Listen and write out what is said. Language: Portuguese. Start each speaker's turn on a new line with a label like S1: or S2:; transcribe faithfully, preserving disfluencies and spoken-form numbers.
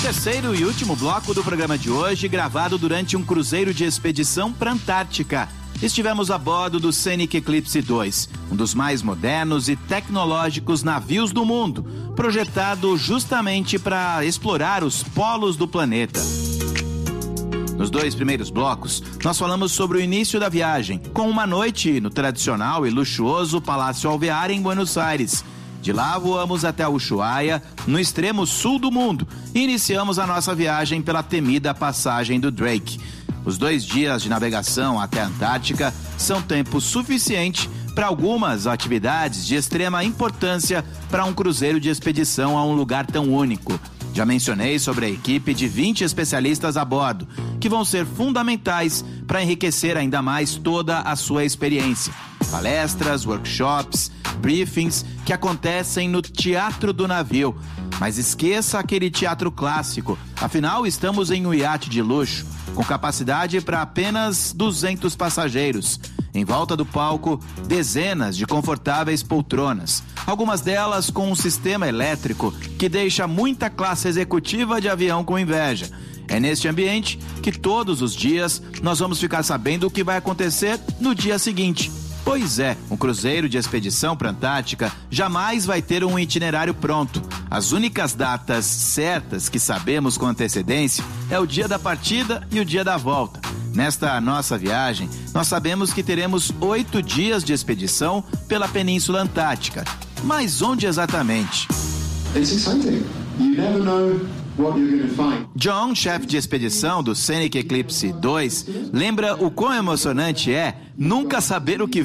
S1: Terceiro e último bloco do programa de hoje, gravado durante um cruzeiro de expedição para a Antártica. Estivemos a bordo do Scenic Eclipse dois, um dos mais modernos e tecnológicos navios do mundo, projetado justamente para explorar os polos do planeta. Nos dois primeiros blocos, nós falamos sobre o início da viagem, com uma noite no tradicional e luxuoso Palácio Alvear em Buenos Aires. De lá voamos até Ushuaia, no extremo sul do mundo, e iniciamos a nossa viagem pela temida passagem do Drake. Os dois dias de navegação até a Antártica são tempo suficiente para algumas atividades de extrema importância para um cruzeiro de expedição a um lugar tão único. Já mencionei sobre a equipe de vinte especialistas a bordo, que vão ser fundamentais para enriquecer ainda mais toda a sua experiência. Palestras, workshops, briefings que acontecem no teatro do navio. Mas esqueça aquele teatro clássico, afinal estamos em um iate de luxo, com capacidade para apenas duzentos passageiros. Em volta do palco, dezenas de confortáveis poltronas, algumas delas com um sistema elétrico que deixa muita classe executiva de avião com inveja. É neste ambiente que todos os dias nós vamos ficar sabendo o que vai acontecer no dia seguinte. Pois é, um cruzeiro de expedição para a Antártica jamais vai ter um itinerário pronto. As únicas datas certas que sabemos com antecedência é o dia da partida e o dia da volta. Nesta nossa viagem, nós sabemos que teremos oito dias de expedição pela Península Antártica. Mas onde exatamente?
S2: It's exciting. You never know what you're going to find.
S1: John, chefe de expedição do Scenic Eclipse dois, lembra o quão emocionante é nunca saber o que